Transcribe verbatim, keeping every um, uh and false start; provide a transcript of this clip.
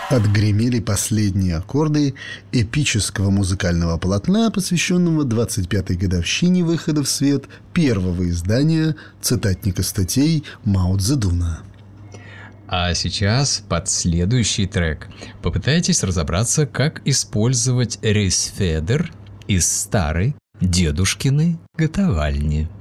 Отгремели последние аккорды эпического музыкального полотна, посвященного двадцать пятой годовщине выхода в свет первого издания цитатника статей Мао Цзэдуна. А сейчас под следующий трек попытайтесь разобраться, как использовать рейсфедер из старой дедушкиной готовальни.